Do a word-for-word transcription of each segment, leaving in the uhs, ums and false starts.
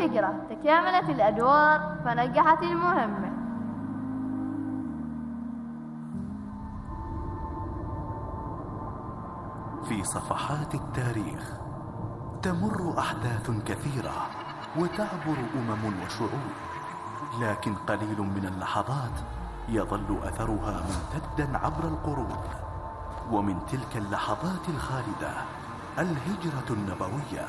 الهجرة تكاملت الأدوار فنجحت المهمة. في صفحات التاريخ تمر أحداث كثيرة وتعبر أمم وشعوب، لكن قليل من اللحظات يظل أثرها ممتدا عبر القرون. ومن تلك اللحظات الخالدة الهجرة النبوية،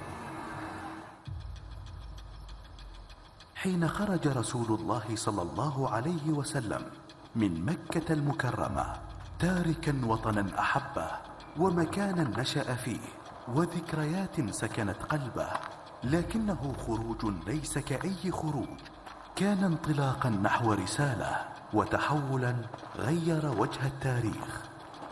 حين خرج رسول الله صلى الله عليه وسلم من مكة المكرمة تاركا وطنا أحبه ومكانا نشأ فيه وذكريات سكنت قلبه، لكنه خروج ليس كأي خروج، كان انطلاقا نحو رسالة وتحولا غير وجه التاريخ.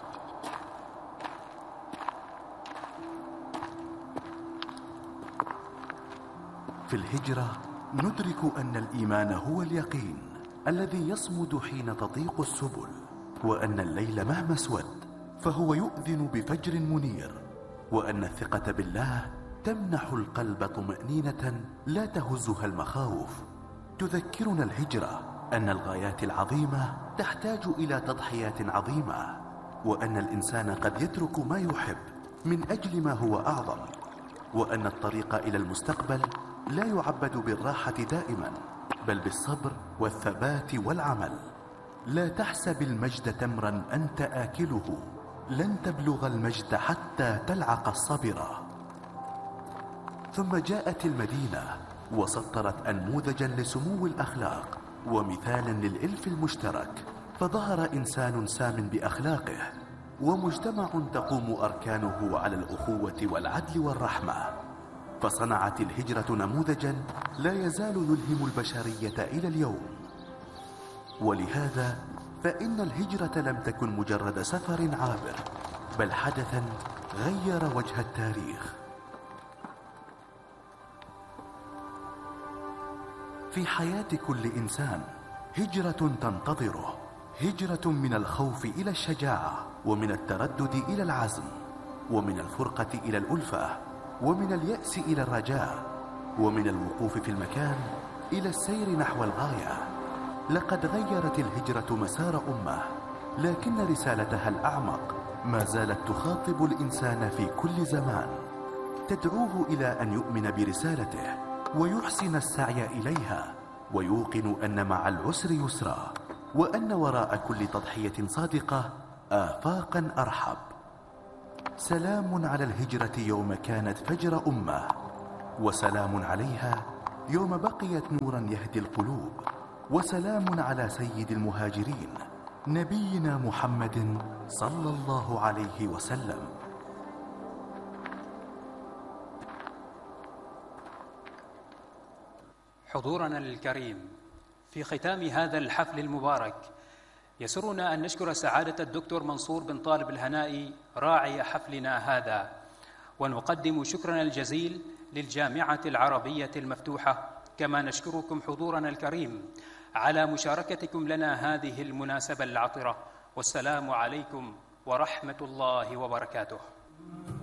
في الهجرة ندرك أن الإيمان هو اليقين الذي يصمد حين تضيق السبل، وأن الليل مهما اسود فهو يؤذن بفجر منير، وأن الثقة بالله تمنح القلب طمأنينة لا تهزها المخاوف. تذكرنا الهجرة أن الغايات العظيمة تحتاج إلى تضحيات عظيمة، وأن الإنسان قد يترك ما يحب من أجل ما هو أعظم، وأن الطريق إلى المستقبل لا يعبد بالراحة دائما، بل بالصبر والثبات والعمل. لا تحسب المجد تمرا أنت آكله، لن تبلغ المجد حتى تلعق الصبرة. ثم جاءت المدينة وسطرت أنموذجا لسمو الأخلاق ومثالا للإلف المشترك، فظهر إنسان سام بأخلاقه ومجتمع تقوم أركانه على الأخوة والعدل والرحمة. فصنعت الهجرة نموذجا لا يزال يلهم البشرية إلى اليوم. ولهذا فإن الهجرة لم تكن مجرد سفر عابر، بل حدثا غير وجه التاريخ. في حياة كل إنسان هجرة تنتظره، هجرة من الخوف إلى الشجاعة، ومن التردد إلى العزم، ومن الفرقة إلى الألفة، ومن اليأس إلى الرجاء، ومن الوقوف في المكان إلى السير نحو الغاية. لقد غيرت الهجرة مسار أمة، لكن رسالتها الأعمق ما زالت تخاطب الإنسان في كل زمان، تدعوه إلى أن يؤمن برسالته ويحسن السعي إليها، ويوقن أن مع العسر يسرا، وأن وراء كل تضحية صادقة آفاقا أرحب. سلام على الهجرة يوم كانت فجر أمة، وسلام عليها يوم بقيت نورا يهدي القلوب، وسلام على سيد المهاجرين نبينا محمد صلى الله عليه وسلم. حضورنا الكريم، في ختام هذا الحفل المبارك يسرنا أن نشكر سعادة الدكتور منصور بن طالب الهنائي راعي حفلنا هذا، ونقدم شكرنا الجزيل للجامعة العربية المفتوحة، كما نشكركم حضورنا الكريم على مشاركتكم لنا هذه المناسبة العطرة. والسلام عليكم ورحمة الله وبركاته.